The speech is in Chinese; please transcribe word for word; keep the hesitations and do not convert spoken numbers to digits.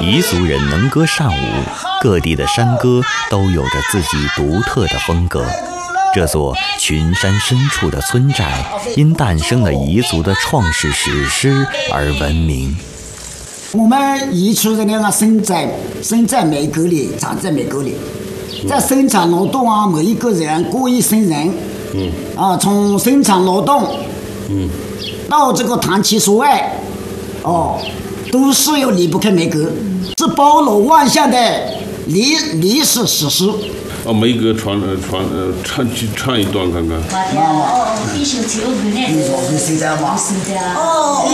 彝族人能歌善舞，各地的山歌都有着自己独特的风格。这座群山深处的村寨，因诞生了彝族的创世史诗而闻名。 我们彝族人呢，生在生在梅沟里，长在梅沟里，在生产劳动啊，每一个人过一生人，嗯，啊，从生产劳动，嗯，到这个谈情说爱，哦，都是要离不开梅沟，是包罗万象的历历史史诗。 哦，梅沟传呃传呃唱唱一段看看。 哦，必须只有个那个。 哦。